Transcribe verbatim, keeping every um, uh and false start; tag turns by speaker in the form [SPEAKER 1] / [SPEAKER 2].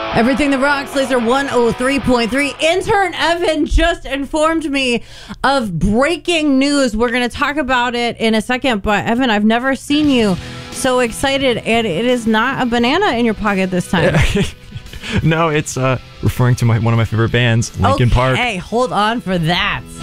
[SPEAKER 1] Everything that rocks, Laser one oh three point three. Intern Evan just informed me of breaking news. We're going to talk about it in a second, but Evan, I've never seen you so excited, and it is not a banana in your pocket this time.
[SPEAKER 2] No, it's uh, referring to my one of my favorite bands, Linkin
[SPEAKER 1] okay,
[SPEAKER 2] Park.
[SPEAKER 1] Hey, hold on for that.